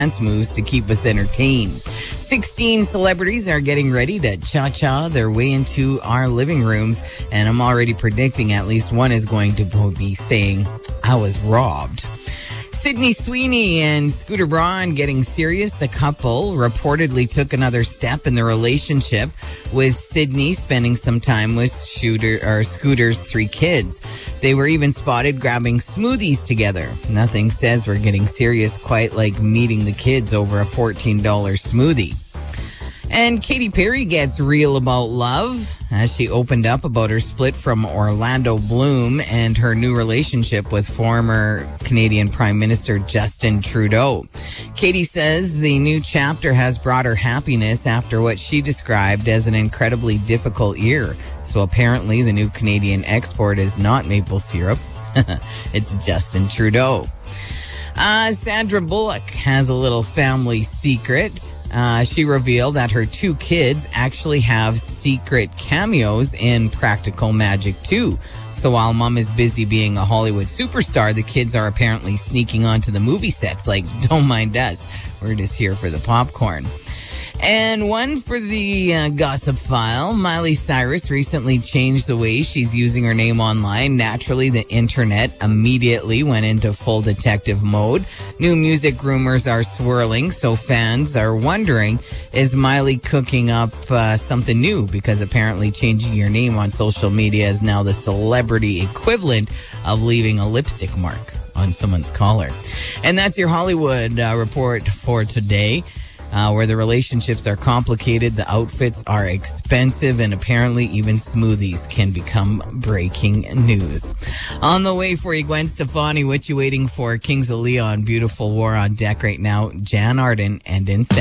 dance moves to keep us entertained. 16 celebrities are getting ready to cha-cha their way into our living rooms, and I'm already predicting at least one is going to be saying, "I was robbed." Sydney Sweeney and Scooter Braun getting serious. The couple reportedly took another step in the relationship, with Sydney spending some time with Scooter's 3 kids. They were even spotted grabbing smoothies together. Nothing says we're getting serious quite like meeting the kids over a $14 smoothie. And Katy Perry gets real about love as she opened up about her split from Orlando Bloom and her new relationship with former Canadian Prime Minister Justin Trudeau. Katy says the new chapter has brought her happiness after what she described as an incredibly difficult year. So apparently the new Canadian export is not maple syrup. It's Justin Trudeau. Sandra Bullock has a little family secret. She revealed that her 2 kids actually have secret cameos in Practical Magic 2. So while mom is busy being a Hollywood superstar, the kids are apparently sneaking onto the movie sets like, don't mind us, we're just here for the popcorn. And one for the gossip file. Miley Cyrus recently changed the way she's using her name online. Naturally, the internet immediately went into full detective mode. New music rumors are swirling, so fans are wondering, is Miley cooking up something new? Because apparently changing your name on social media is now the celebrity equivalent of leaving a lipstick mark on someone's collar. And that's your Hollywood report for today. Where the relationships are complicated, the outfits are expensive, and apparently even smoothies can become breaking news. On the way for you, Gwen Stefani, what you waiting for? Kings of Leon, beautiful war on deck right now. Jan Arden and Incense.